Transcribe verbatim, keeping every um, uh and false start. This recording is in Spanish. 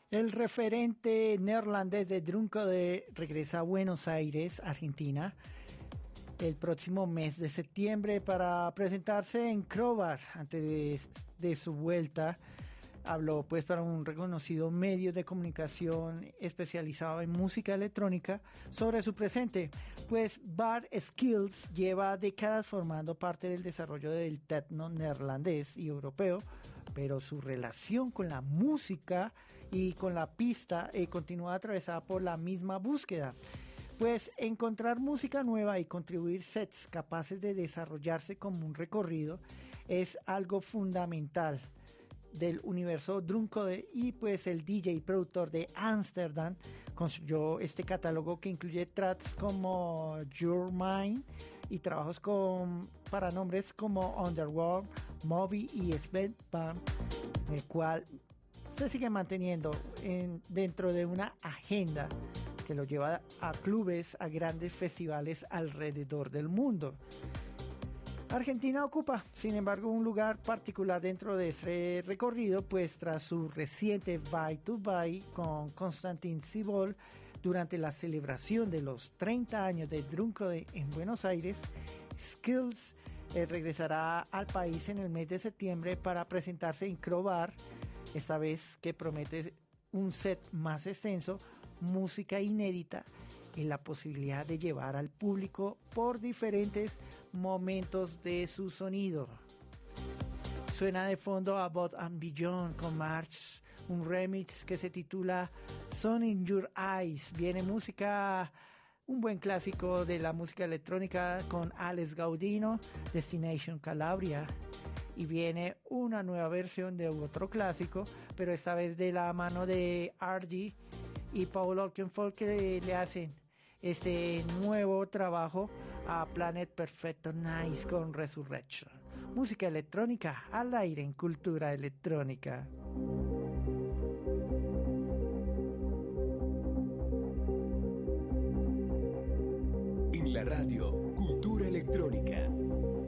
El referente neerlandés de Drunkode regresa a Buenos Aires, Argentina, el próximo mes de septiembre para presentarse en Crowbar. Antes de, de su vuelta, habló pues para un reconocido medio de comunicación especializado en música electrónica sobre su presente. Pues Bar Skills lleva décadas formando parte del desarrollo del techno neerlandés y europeo, pero su relación con la música y con la pista eh, continúa atravesada por la misma búsqueda. Pues encontrar música nueva y contribuir sets capaces de desarrollarse como un recorrido es algo fundamental del universo Drunkode, y pues el D J y productor de Ámsterdam construyó este catálogo que incluye tracks como Your Mind y trabajos con, para nombres como Underworld, Moby y Spellbound, el cual se sigue manteniendo en, dentro de una agenda que lo lleva a clubes, a grandes festivales alrededor del mundo. Argentina ocupa, sin embargo, un lugar particular dentro de ese recorrido, pues tras su reciente Bye to Bye con Konstantin Sibol durante la celebración de los treinta años de Drunkode en Buenos Aires, Skills eh, regresará al país en el mes de septiembre para presentarse en Crowbar, esta vez que promete un set más extenso, música inédita y la posibilidad de llevar al público por diferentes momentos de su sonido. Suena de fondo Above and Beyond con March, un remix que se titula Sun in Your Eyes. Viene música, un buen clásico de la música electrónica con Alex Gaudino, Destination Calabria. Y viene una nueva versión de otro clásico, pero esta vez de la mano de R G y Paul Oakenfold, que le hacen este nuevo trabajo a Planet Perfecto Nice con Resurrection. Música electrónica al aire en Cultura Electrónica. En la radio, Cultura Electrónica.